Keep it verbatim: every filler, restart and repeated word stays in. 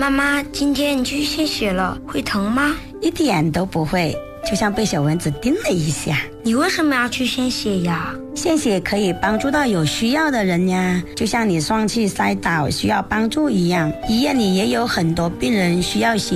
妈妈，今天你去献血了，会疼吗？ 一点都不会，就像被小蚊子叮了一下。 你为什么要去献血呀？ 献血可以帮助到有需要的人呀，就像你上气塞倒需要帮助一样，医院里也有很多病人需要血